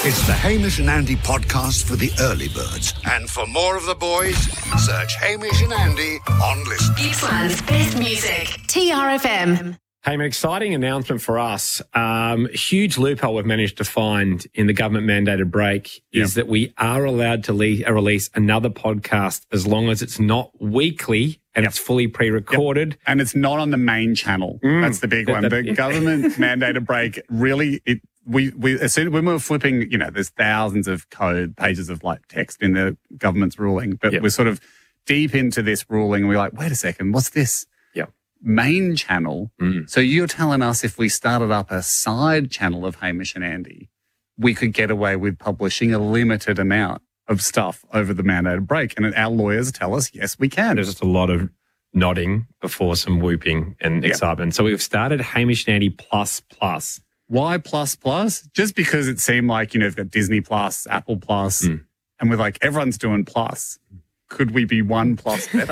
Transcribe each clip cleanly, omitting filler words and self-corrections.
It's the Hamish and Andy podcast for the early birds. And for more of the boys, search Hamish and Andy on Listen. Gippsland's best music. TRFM. Hey, an exciting announcement for us. Huge loophole we've managed to find in the government-mandated break is that we are allowed to release another podcast as long as it's not weekly and it's fully pre-recorded. Yep. And it's not on the main channel. That's the big one. The government-mandated break really... We as soon when we were flipping, there's thousands of code pages of text in the government's ruling, but we're sort of deep into this ruling and we're like, wait a second, what's this? Main channel. So you're telling us if we started up a side channel of Hamish and Andy, we could get away with publishing a limited amount of stuff over the mandated break. And our lawyers tell us, yes, we can. There's just a lot of nodding before some whooping and excitement. So we've started Hamish and Andy Plus Plus. Why Plus Plus? Just because it seemed like, you've got Disney Plus, Apple Plus, and we're like, everyone's doing Plus. Could we be one plus better?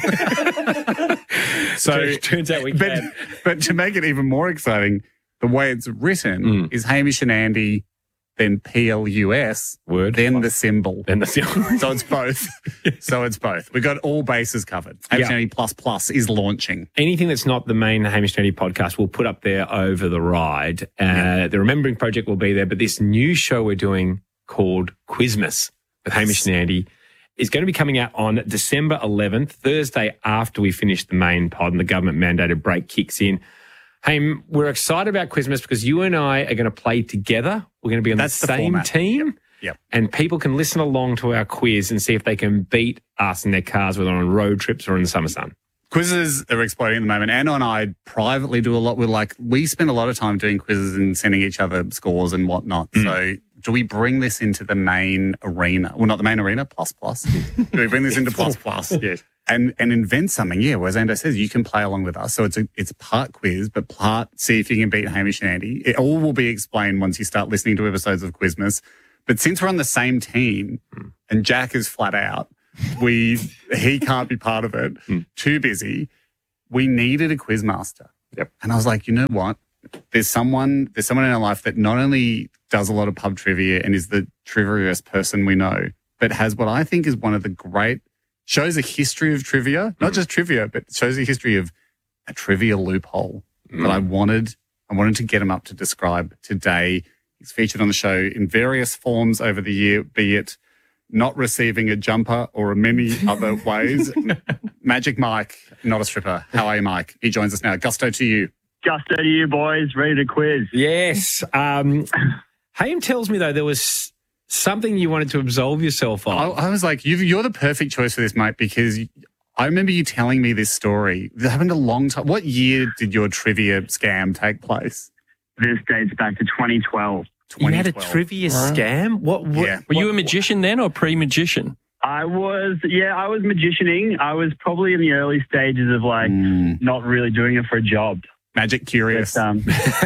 So it turns out we can. But to make it even more exciting, the way it's written is Hamish and Andy, then PLUS, then the symbol. Then the symbol. So it's both. We've got all bases covered. Hamish and Andy Plus Plus is launching. Anything that's not the main Hamish and Andy podcast, we'll put up there over the ride. The Remembering Project will be there, but this new show we're doing called Quizmas with Hamish and Andy is going to be coming out on December 11th, Thursday after we finish the main pod and the government-mandated break kicks in. Hey, we're excited about Quizmas because you and I are going to play together. We're going to be on the same team. Yep. And people can listen along to our quiz and see if they can beat us in their cars, whether on road trips or in the summer sun. Quizzes are exploding at the moment. Anna and I privately do a lot. We spend a lot of time doing quizzes and sending each other scores and whatnot. So do we bring this into the main arena? Well, not the main arena, Plus Plus. Do we bring this into Plus Plus? Yes. And invent something? Yeah, whereas Ando says, you can play along with us. So it's part quiz, but part see if you can beat Hamish and Andy. It all will be explained once you start listening to episodes of Quizmas. But since we're on the same team and Jack is flat out, he can't be part of it, too busy, we needed a quizmaster. Yep. And I was like, you know what? There's someone in our life that not only does a lot of pub trivia and is the triviaest person we know, but has what I think is one of the great, shows a history of trivia, not just trivia, but shows a history of a trivia loophole that I wanted to get him up to describe today. He's featured on the show in various forms over the year, be it not receiving a jumper or in many other ways. Magic Mike, not a stripper. How are you, Mike? He joins us now. Gusto to you. Gusto to you, boys. Ready to quiz. Yes. Hayim tells me, though, there was something you wanted to absolve yourself of. I was like, you're the perfect choice for this, mate, because I remember you telling me this story. It happened a long time. What year did your trivia scam take place? This dates back to 2012. You had a trivia scam? What? Yeah. Were you a magician then or pre-magician? I was magicianing. I was probably in the early stages of not really doing it for a job. Magic Curious. But,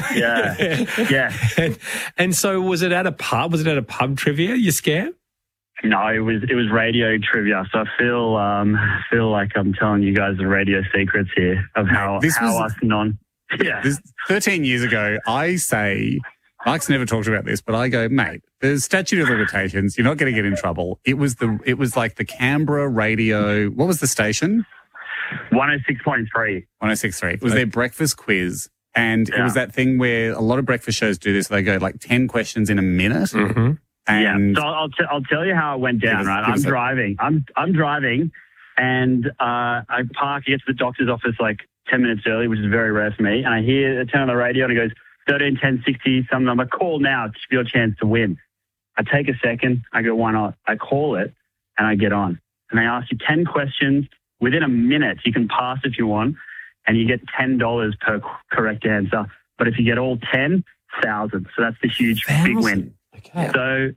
yeah. And so was it at a pub? Was it at a pub trivia, your scam? No, it was radio trivia. So I feel like I'm telling you guys the radio secrets here of how us non. Yeah. 13 years ago, I say, Mike's never talked about this, but I go, mate, there's statute of limitations. You're not going to get in trouble. It was like the Canberra radio. What was the station? 106.3. 106.3. It was their breakfast quiz. And it was that thing where a lot of breakfast shows do this. They go 10 questions in a minute. Mm-hmm. And so I'll tell you how it went down, right? I'm driving. I'm driving and I park, I get to the doctor's office 10 minutes early, which is very rare for me. And I hear it turn on the radio and it goes 13 10 60 some number. Call now. It's your chance to win. I take a second. I go, why not? I call it and I get on. And they ask you 10 questions within a minute. You can pass if you want and you get $10 per correct answer. But if you get all 10, 1,000. So that's the huge big win. Okay. So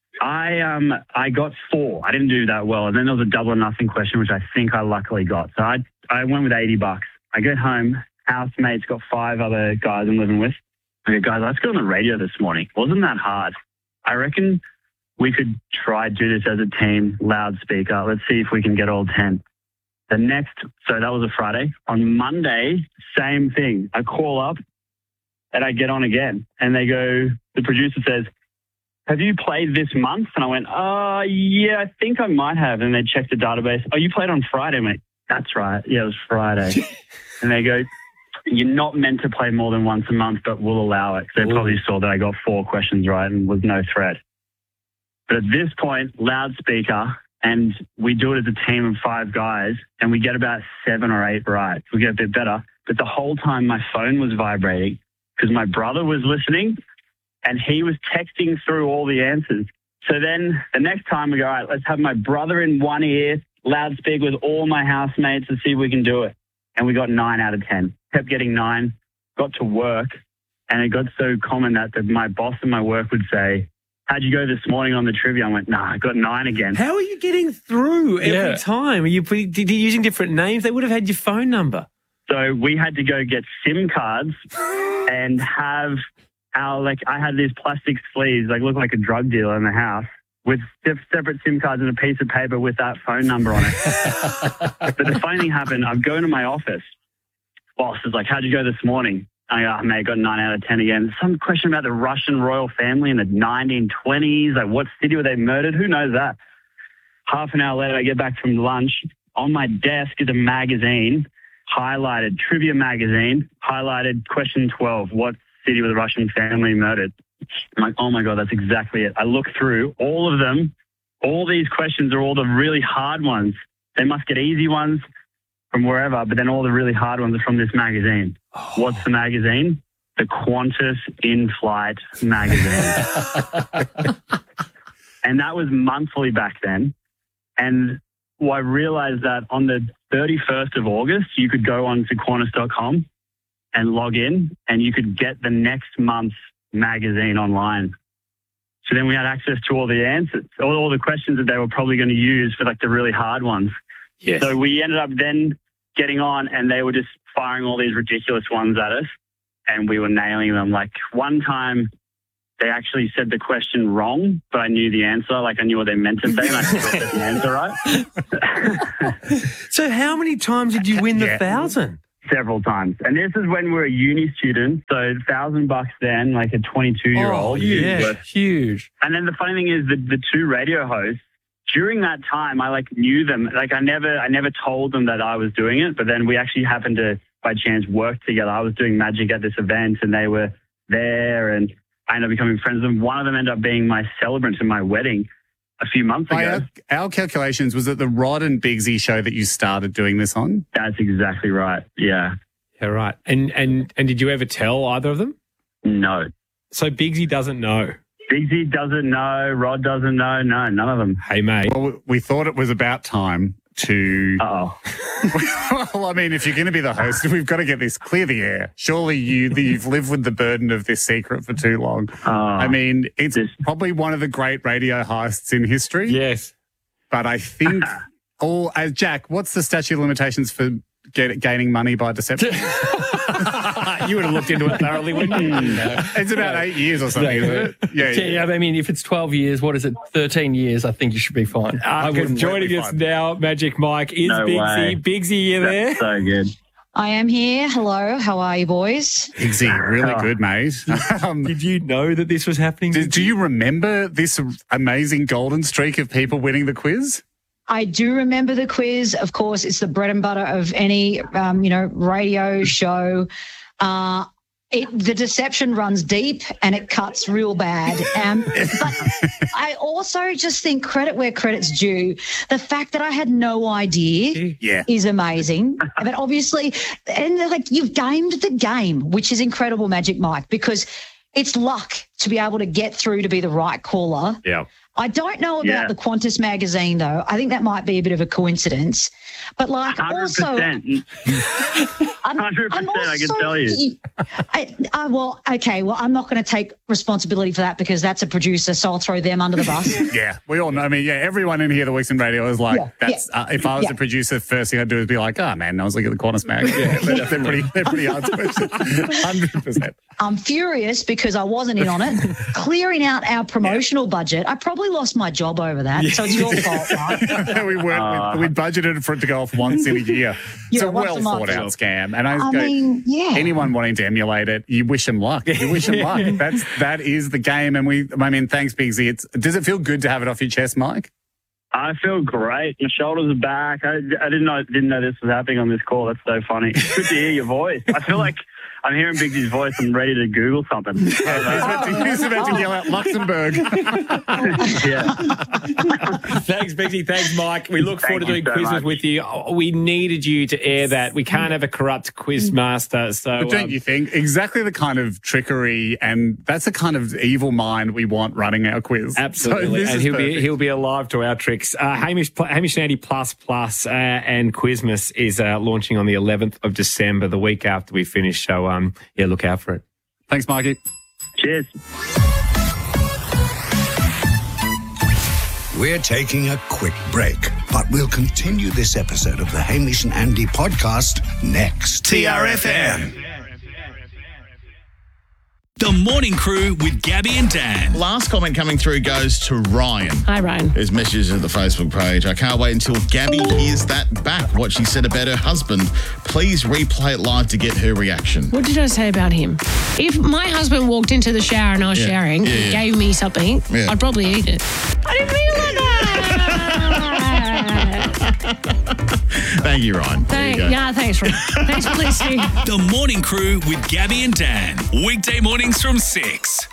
I got 4. I didn't do that well. And then there was a double or nothing question, which I think I luckily got. So I went with $80. I get home, housemate's got 5 other guys I'm living with. I go, guys, let's go on the radio this morning. Wasn't that hard? I reckon we could try do this as a team, loudspeaker. Let's see if we can get all 10. So that was a Friday. On Monday, same thing. I call up and I get on again. And they go, the producer says, have you played this month? And I went, yeah, I think I might have. And they checked the database. Oh, you played on Friday? I went, that's right. Yeah, it was Friday. And they go, you're not meant to play more than once a month, but we'll allow it. They probably saw that I got 4 questions right and was no threat. But at this point, loudspeaker, and we do it as a team of 5 guys, and we get about 7 or 8 right. We get a bit better. But the whole time my phone was vibrating because my brother was listening and he was texting through all the answers. So then the next time we go, all right, let's have my brother in one ear, loudspeaker with all my housemates to see if we can do it. And we got 9 out of 10. Kept getting 9, got to work, and it got so common that my boss at my work would say, how'd you go this morning on the trivia? I went, nah, I got 9 again. How are you getting through every time? Are you using different names? They would have had your phone number. So we had to go get SIM cards and have I had these plastic sleeves, looked like a drug dealer in the house, with separate SIM cards and a piece of paper with that phone number on it. But the funny thing happened, I'm going to my office. Boss is like, how'd you go this morning? I go, mate, I got 9 out of 10 again. Some question about the Russian royal family in the 1920s. Like, what city were they murdered? Who knows that? Half an hour later, I get back from lunch. On my desk is a magazine, highlighted, trivia magazine, highlighted question 12. What city was the Russian family murdered? I'm like, oh my God, that's exactly it. I look through all of them. All these questions are all the really hard ones. They must get easy ones from wherever, but then all the really hard ones are from this magazine. Oh. What's the magazine? The Qantas In-Flight magazine. And that was monthly back then. And I realized that on the 31st of August, you could go on to Qantas.com and log in, and you could get the next month's magazine online. So then we had access to all the answers, all the questions that they were probably going to use for the really hard ones. Yes. So we ended up then getting on, and they were just firing all these ridiculous ones at us, and we were nailing them. Like one time they actually said the question wrong, but I knew the answer. I knew what they meant to say, and I still got the answer right. So how many times did you win the 1,000? Several times. And this is when we were a uni student, so $1,000 then, like a 22-year-old. Oh, yeah, huge. And then the funny thing is the 2 radio hosts, during that time, I knew them. I never told them that I was doing it, but then we actually happened to, by chance, work together. I was doing magic at this event, and they were there, and I ended up becoming friends with them. One of them ended up being my celebrant in my wedding a few months ago. Our calculations, was it the Rod and Bigsy show that you started doing this on? That's exactly right. Yeah. Yeah, right. And did you ever tell either of them? No. So Bigsy doesn't know. Bigsy doesn't know. Rod doesn't know. No, none of them. Hey, mate. Well, we thought it was about time to... Uh-oh. Well, I mean, if you're going to be the host, we've got to get this clear the air. Surely you've lived with the burden of this secret for too long. I mean, it's probably one of the great radio heists in history. Yes. But I think Jack, what's the statute of limitations for gaining money by deception? You would have looked into it thoroughly, wouldn't you? It's about 8 years or something, isn't it? Yeah. I mean, if it's 12 years, what is it? 13 years, I think you should be fine. Joining us now, Magic Mike, is No Bigsy. way. Bigsy, you there? That's so good. I am here. Hello. How are you, boys? Bigsy, really good, mate. Did you know that this was happening? Do you remember this amazing golden streak of people winning the quiz? I do remember the quiz. Of course, it's the bread and butter of any, radio show. The deception runs deep and it cuts real bad. But I also just think credit where credit's due. The fact that I had no idea is amazing. But obviously, you've gamed the game, which is incredible, Magic Mike, because it's luck to be able to get through to be the right caller. Yeah. I don't know about the Qantas magazine, though. I think that might be a bit of a coincidence. But 100%. also... 100%, I can tell you. I'm not going to take responsibility for that because that's a producer, so I'll throw them under the bus. Yeah, we all know. I mean, everyone in here that works in radio is like, if I was a producer, first thing I'd do is be like, oh, man, I was looking at the Qantas mag. Yeah, they're pretty hard questions. 100%. I'm furious because I wasn't in on it. Clearing out our promotional budget, I probably probably lost my job over that. So it's your fault, right? we budgeted for it to go off once in a year. It's a well thought out scam. And I mean, anyone wanting to emulate it, you wish them luck. That is the game. And thanks, Bigsy. Does it feel good to have it off your chest, Mike? I feel great. My shoulders are back. I didn't know this was happening on this call. That's so funny. It's good to hear your voice. I feel like I'm hearing Bigsy's voice. I'm ready to Google something. He's about to yell out Luxembourg. Yeah. Thanks, Bigsy. Thanks, Mike. We look forward to doing quizzes with you. We needed you to air that. We can't have a corrupt quiz master. So, but don't you think exactly the kind of trickery and that's the kind of evil mind we want running our quiz? Absolutely, so and he'll be alive to our tricks. Hamish and Andy Plus and Quizmas is launching on the 11th of December, the week after we finish. So, look out for it. Thanks, Mikey. Cheers. We're taking a quick break, but we'll continue this episode of the Hamish and Andy podcast next. TRFM. The Morning Crew with Gabby and Dan. Last comment coming through goes to Ryan. Hi, Ryan. His messages at the Facebook page. I can't wait until Gabby hears that back, what she said about her husband. Please replay it live to get her reaction. What did I say about him? If my husband walked into the shower and I was showering and gave me something, I'd probably eat it. I didn't realise that. Thank you, Ryan. Thanks, Ryan. Thanks for listening. The Morning Crew with Gabby and Dan. Weekday mornings from 6.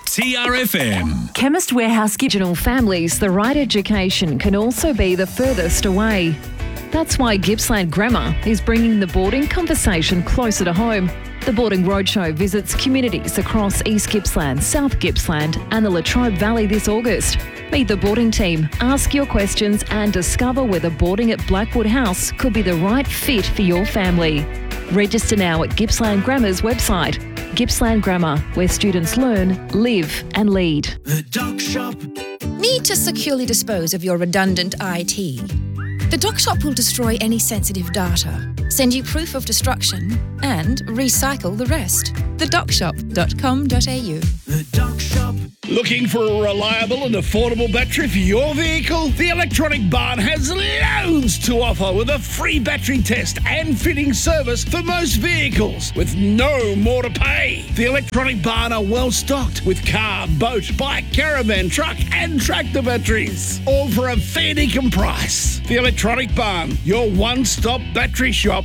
TRFM. Chemist Warehouse Regional families, the right education can also be the furthest away. That's why Gippsland Grammar is bringing the boarding conversation closer to home. The Boarding Roadshow visits communities across East Gippsland, South Gippsland and the Latrobe Valley this August. Meet the boarding team, ask your questions and discover whether boarding at Blackwood House could be the right fit for your family. Register now at Gippsland Grammar's website. Gippsland Grammar, where students learn, live and lead. The Doc Shop. Need to securely dispose of your redundant IT? The Doc Shop will destroy any sensitive data, send you proof of destruction, and recycle the rest. TheDocShop.com.au. The Doc Shop. Looking for a reliable and affordable battery for your vehicle? The Electronic Barn has loads to offer with a free battery test and fitting service for most vehicles with no more to pay. The Electronic Barn are well stocked with car, boat, bike, caravan, truck and tractor batteries, all for a fair dinkum price. The Electronic Barn, your one-stop battery shop,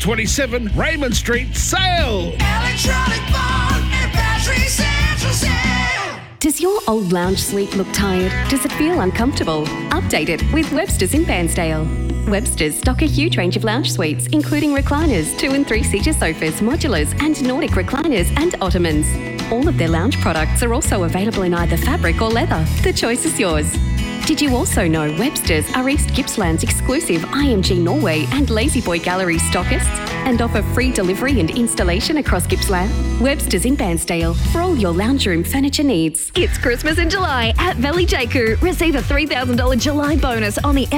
427 Raymond Street, Sale. Electronic Barn and Battery Central Sale. Does your old lounge suite look tired? Does it feel uncomfortable? Update it with Webster's in Bairnsdale. Webster's stock a huge range of lounge suites, including recliners, 2 and 3 seater sofas, modulars, and Nordic recliners and ottomans. All of their lounge products are also available in either fabric or leather. The choice is yours. Did you also know Webster's are East Gippsland's exclusive IMG Norway and La-Z-Boy Gallery stockists and offer free delivery and installation across Gippsland? Webster's in Bairnsdale for all your lounge room furniture needs. It's Christmas in July at Valley Jaku. Receive a $3,000 July bonus on the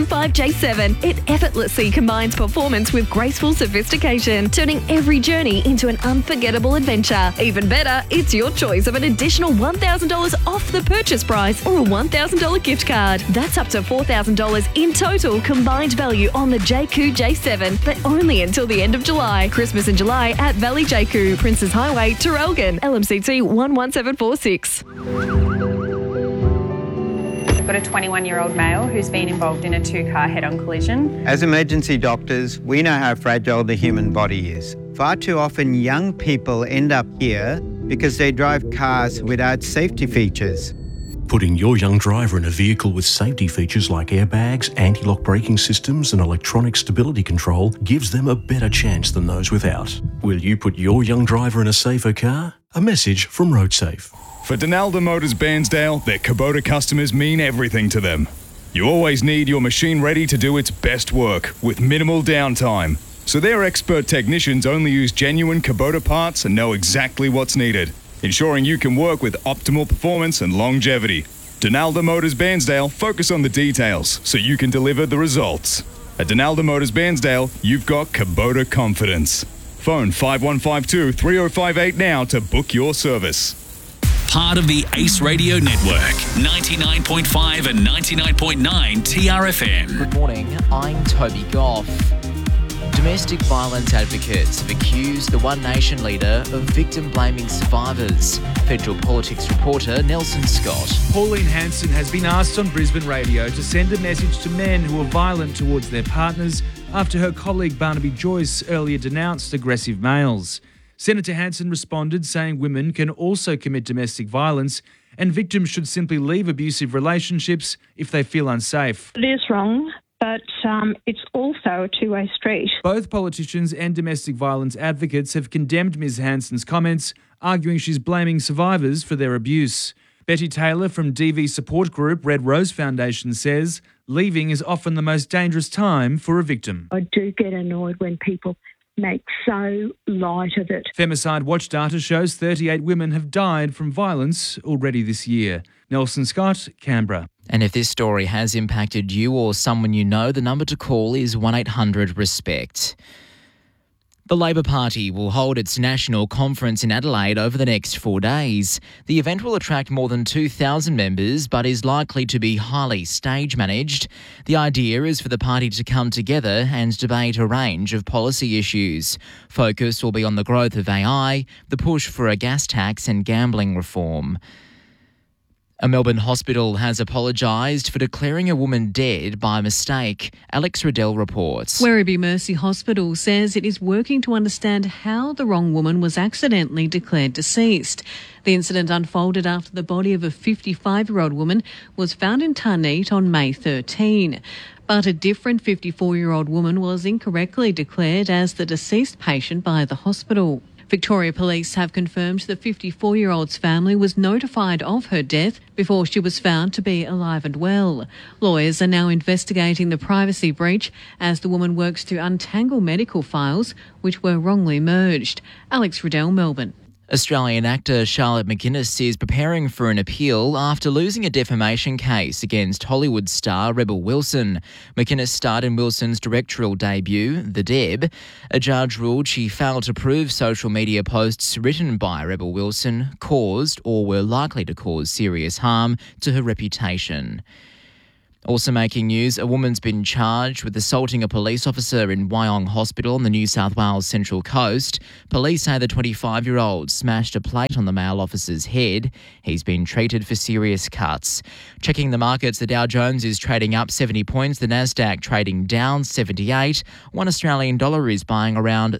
MY25J7. It effortlessly combines performance with graceful sophistication, turning every journey into an unforgettable adventure. Even better, it's your choice of an additional $1,000 off the purchase price or a $1,000 gift card. That's up to $4,000 in total combined value on the Jaku J7, but only until the end of July. Christmas in July at Valley Jaku, Princes Highway, Terrelgan, LMCT 11746. We've got a 21-year-old male who's been involved in a 2-car head-on collision. As emergency doctors, we know how fragile the human body is. Far too often, young people end up here because they drive cars without safety features. Putting your young driver in a vehicle with safety features like airbags, anti-lock braking systems and electronic stability control gives them a better chance than those without. Will you put your young driver in a safer car? A message from RoadSafe. For Donalda Motors Bairnsdale, their Kubota customers mean everything to them. You always need your machine ready to do its best work with minimal downtime. So their expert technicians only use genuine Kubota parts and know exactly what's needed, ensuring you can work with optimal performance and longevity. Donalda Motors Bairnsdale focus on the details so you can deliver the results. At Donalda Motors Bairnsdale, you've got Kubota confidence. Phone 5152 3058 now to book your service. part of the Ace Radio Network. 99.5 and 99.9 TRFM. Good morning, I'm Toby Goff. Domestic violence advocates have accused the One Nation leader of victim-blaming survivors. Federal politics reporter Nelson Scott. Pauline Hanson has been asked on Brisbane Radio to send a message to men who are violent towards their partners after her colleague Barnaby Joyce earlier denounced aggressive males. Senator Hanson responded saying women can also commit domestic violence and victims should simply leave abusive relationships if they feel unsafe. It is wrong, but it's also a two-way street. Both politicians and domestic violence advocates have condemned Ms Hanson's comments, arguing she's blaming survivors for their abuse. Betty Taylor from DV support group Red Rose Foundation says leaving is often the most dangerous time for a victim. I do get annoyed when people make so light of it. Femicide Watch data shows 38 women have died from violence already this year. Nelson Scott, Canberra. And if this story has impacted you or someone you know, the number to call is 1-800-RESPECT. The Labor Party will hold its national conference in Adelaide over the next 4 days. The event will attract more than 2,000 members but is likely to be highly stage-managed. The idea is for the party to come together and debate a range of policy issues. Focus will be on the growth of AI, the push for a gas tax and gambling reform. A Melbourne hospital has apologised for declaring a woman dead by mistake. Alex Riddell reports. Werribee Mercy Hospital says it is working to understand how the wrong woman was accidentally declared deceased. The incident unfolded after the body of a 55-year-old woman was found in Tarneit on May 13. But a different 54-year-old woman was incorrectly declared as the deceased patient by the hospital. Victoria Police have confirmed the 54-year-old's family was notified of her death before she was found to be alive and well. Lawyers are now investigating the privacy breach as the woman works to untangle medical files which were wrongly merged. Alex Riddell, Melbourne. Australian actor Charlotte McGuinness is preparing for an appeal after losing a defamation case against Hollywood star Rebel Wilson. McGuinness starred in Wilson's directorial debut, The Deb. A judge ruled she failed to prove social media posts written by Rebel Wilson caused or were likely to cause serious harm to her reputation. Also making news, a woman's been charged with assaulting a police officer in Wyong Hospital on the New South Wales Central Coast. Police say the 25-year-old smashed a plate on the male officer's head. He's been treated for serious cuts. Checking the markets, the Dow Jones is trading up 70 points, the Nasdaq trading down 78. $1 Australian dollar is buying around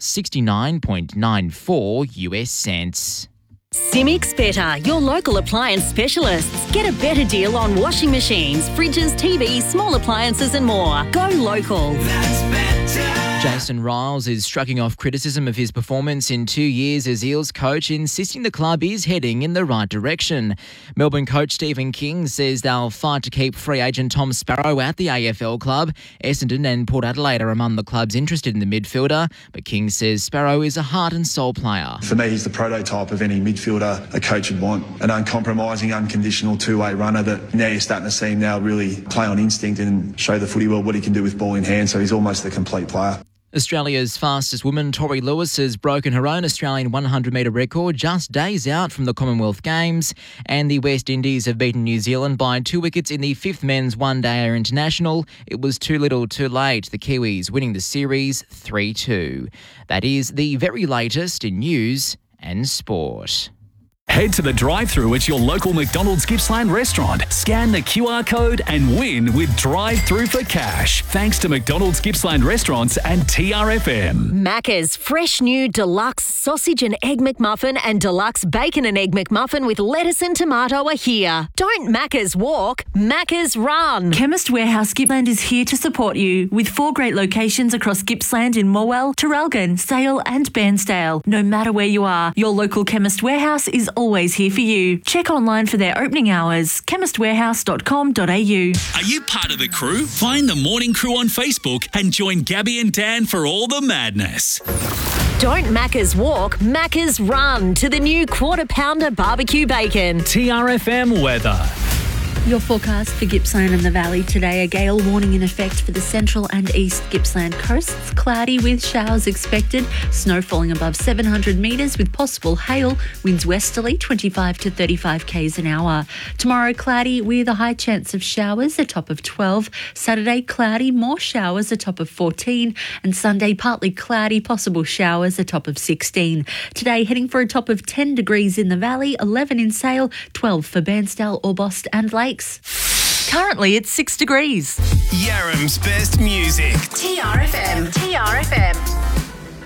69.94 US cents. Simics Better, your local appliance specialists. Get a better deal on washing machines, fridges, TVs, small appliances and more. Go local. Jason Riles is shrugging off criticism of his performance in 2 years as Eels coach, insisting the club is heading in the right direction. Melbourne coach Stephen King says they'll fight to keep free agent Tom Sparrow at the AFL club. Essendon and Port Adelaide are among the clubs interested in the midfielder, but King says Sparrow is a heart and soul player. For me, he's the prototype of any midfielder a coach would want. An uncompromising, unconditional two-way runner that now you're starting to see him now really play on instinct and show the footy world what he can do with ball in hand, so he's almost the complete player. Australia's fastest woman, Tori Lewis, has broken her own Australian 100-metre record just days out from the Commonwealth Games, and the West Indies have beaten New Zealand by 2 wickets in the 5th Men's One-Dayer International. It was too little too late, the Kiwis winning the series 3-2. That is the very latest in news and sport. Head to the drive-thru at your local McDonald's Gippsland restaurant. Scan the QR code and win with drive-thru for cash. Thanks to McDonald's Gippsland restaurants and TRFM. Macca's fresh new deluxe sausage and egg McMuffin and deluxe bacon and egg McMuffin with lettuce and tomato are here. Don't Macca's walk, Macca's run. Chemist Warehouse Gippsland is here to support you with 4 great locations across Gippsland in Morwell, Traralgon, Sale and Bairnsdale. No matter where you are, your local Chemist Warehouse is always here for you. Check online for their opening hours, chemistwarehouse.com.au. Are you part of the crew? Find the Morning Crew on Facebook and join Gabby and Dan for all the madness. Don't Macca's walk, Macca's run to the new Quarter Pounder barbecue bacon. TRFM weather. Your forecast for Gippsland and the Valley today. A gale warning in effect for the central and east Gippsland coasts. Cloudy with showers expected. Snow falling above 700 metres with possible hail. Winds westerly 25 to 35 k's an hour. Tomorrow cloudy with a high chance of showers, a top of 12. Saturday cloudy, more showers, a top of 14. And Sunday partly cloudy, possible showers, a top of 16. Today heading for a top of 10 degrees in the Valley, 11 in Sale, 12 for Bairnsdale, Orbost and Lakes. Currently it's 6 degrees. Yarram's best music. TRFM.